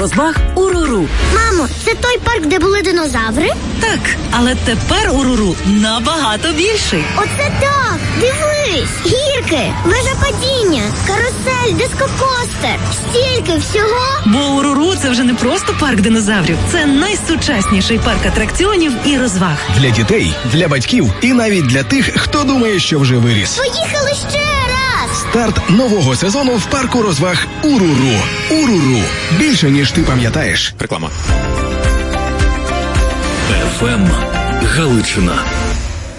розваг «Уруру». Мамо, це той парк, де були динозаври? Так, але тепер «Уруру» набагато більший. Оце так! Дивись! Гірки, вежа падіння, карусель, дискокостер. Стільки всього! Бо «Уруру» – це вже не просто парк динозаврів. Це найсучасніший парк атракціонів і розваг. Для дітей, для батьків і навіть для тих, хто думає, що вже виріс. Поїхали ще раз! Старт нового сезону в парку розваг «Уруру». «Уруру» – більше, ніж ти пам'ятаєш. Реклама. ФМ Галичина.